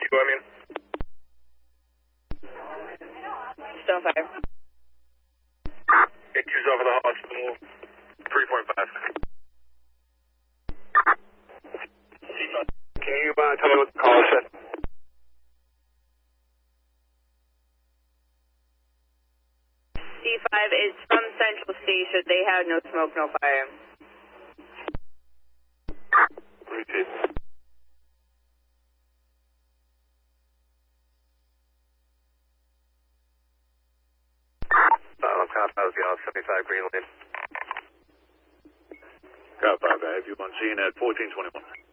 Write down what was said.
I mean. Still on fire. AQ's over the hospital. 3.5. Can you tell me what the call said? C5 is from Central Station. They have no smoke, no fire. Repeat. I'm Cop 75 Green Lane. Cop 5, I have you on scene at 1421.